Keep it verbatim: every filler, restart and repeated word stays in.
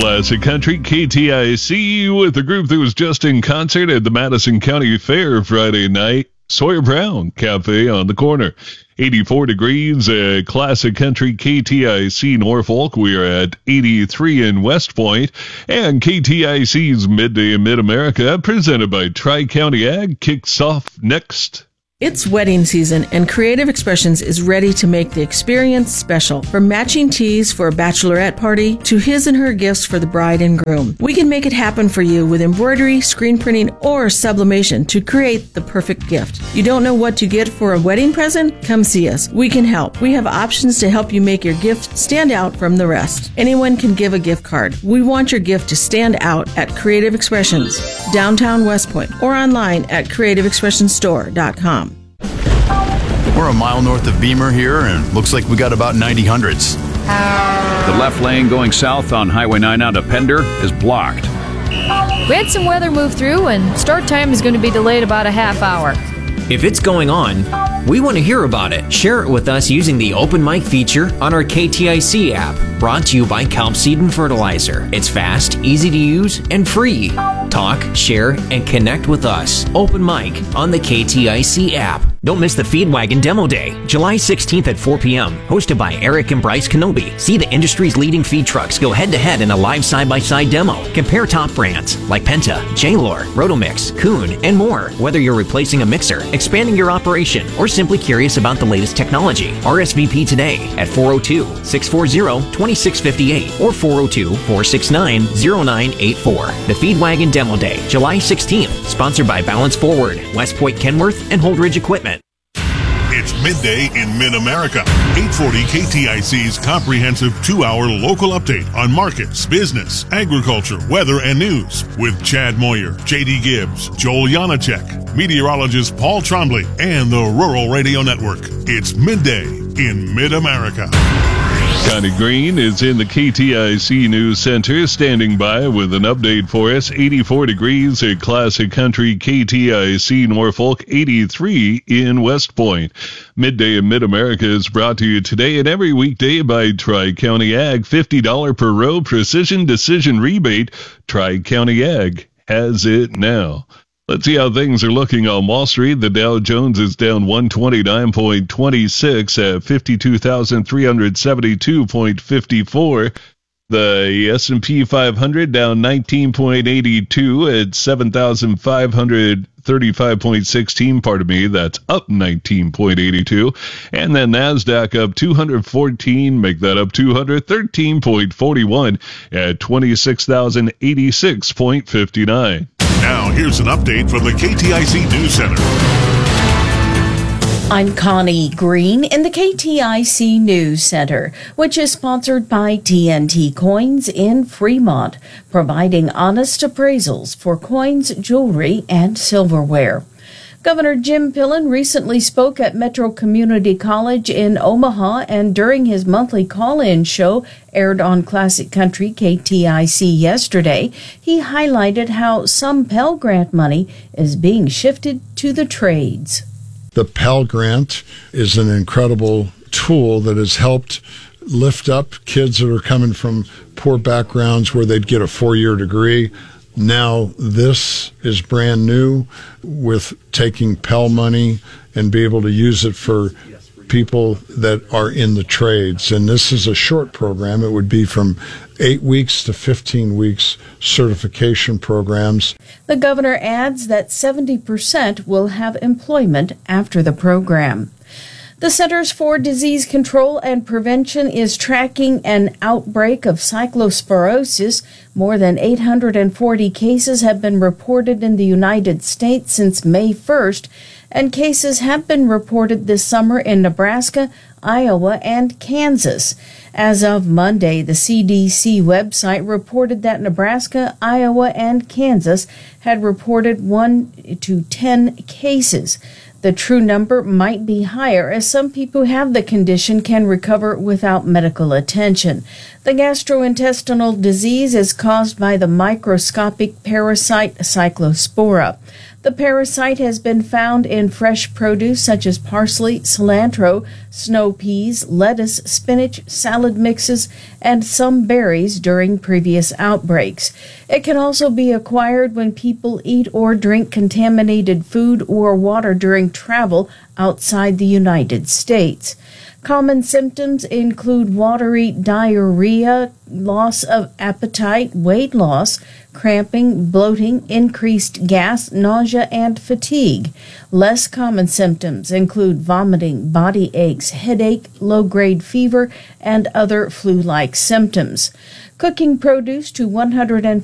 Classic Country K T I C with the group that was just in concert at the Madison County Fair Friday night. Sawyer Brown Cafe on the corner. eighty-four degrees at Classic Country K T I C Norfolk. We are at eighty-three in West Point. And K T I C's Midday in Mid-America, presented by Tri-County Ag, kicks off next. It's wedding season, and Creative Expressions is ready to make the experience special. From matching tees for a bachelorette party to his and her gifts for the bride and groom, we can make it happen for you with embroidery, screen printing, or sublimation to create the perfect gift. You don't know what to get for a wedding present? Come see us. We can help. We have options to help you make your gift stand out from the rest. Anyone can give a gift card. We want your gift to stand out at Creative Expressions, downtown West Point, or online at creative expressions store dot com. We're a mile north of Beamer here, and looks like we got about ninety hundreds. The left lane going south on Highway nine out of Pender is blocked. We had some weather move through, and start time is going to be delayed about a half hour. If it's going on, we want to hear about it. Share it with us using the Open Mic feature on our K T I C app, brought to you by Kelp Seed and Fertilizer. It's fast, easy to use, and free. Talk, share, and connect with us. Open Mic on the K T I C app. Don't miss the Feed Wagon Demo Day, July sixteenth at four p.m., hosted by Eric and Bryce Kenobi. See the industry's leading feed trucks go head-to-head in a live side-by-side demo. Compare top brands like Penta, J-Lore, Rotomix, Kuhn, and more. Whether you're replacing a mixer, expanding your operation, or simply curious about the latest technology, R S V P today at four oh two, six four zero, two six five eight or four oh two, four six nine, oh nine eight four. The Feed Wagon Demo Day, July sixteenth, sponsored by Balance Forward, West Point Kenworth, and Holdridge Equipment. It's Midday in Mid-America. eight forty K T I C's comprehensive two-hour local update on markets, business, agriculture, weather, and news with Chad Moyer, J D Gibbs, Joel Janacek, meteorologist Paul Trombley, and the Rural Radio Network. It's Midday in Mid-America. Connie Green is in the K T I C News Center, standing by with an update for us. eighty-four degrees at Classic Country K T I C Norfolk, eighty-three in West Point. Midday in Mid-America is brought to you today and every weekday by Tri-County Ag. fifty dollars per row precision decision rebate. Tri-County Ag has it now. Let's see how things are looking on Wall Street. The Dow Jones is down one twenty-nine point two six at fifty-two thousand three hundred seventy-two point five four. The S and P five hundred down nineteen point eight two at seven thousand five hundred thirty-five point one six. Pardon me, that's up nineteen point eight two. And then NASDAQ up two hundred fourteen, make that up two hundred thirteen point four one at twenty-six thousand eighty-six point five nine. Now, here's an update from the K T I C News Center. I'm Connie Green in the K T I C News Center, which is sponsored by T N T Coins in Fremont, providing honest appraisals for coins, jewelry, and silverware. Governor Jim Pillen recently spoke at Metro Community College in Omaha, and during his monthly call-in show aired on Classic Country K T I C yesterday, he highlighted how some Pell Grant money is being shifted to the trades. The Pell Grant is an incredible tool that has helped lift up kids that are coming from poor backgrounds where they'd get a four-year degree. Now this is brand new with taking Pell money and be able to use it for people that are in the trades. And this is a short program. It would be from eight weeks to fifteen weeks certification programs. The governor adds that seventy percent will have employment after the program. The Centers for Disease Control and Prevention is tracking an outbreak of cyclosporosis. More than eight hundred forty cases have been reported in the United States since May first, and cases have been reported this summer in Nebraska, Iowa, and Kansas. As of Monday, the C D C website reported that Nebraska, Iowa, and Kansas had reported one to ten cases. The true number might be higher, as some people who have the condition can recover without medical attention. The gastrointestinal disease is caused by the microscopic parasite Cyclospora. The The parasite has been found in fresh produce such as parsley, cilantro, snow peas, lettuce, spinach, salad mixes, and some berries during previous outbreaks. It can also be acquired when people eat or drink contaminated food or water during travel outside the United States. Common symptoms include watery diarrhea, loss of appetite, weight loss, cramping, bloating, increased gas, nausea, and fatigue. Less common symptoms include vomiting, body aches, headache, low-grade fever, and other flu-like symptoms. Cooking produce to one hundred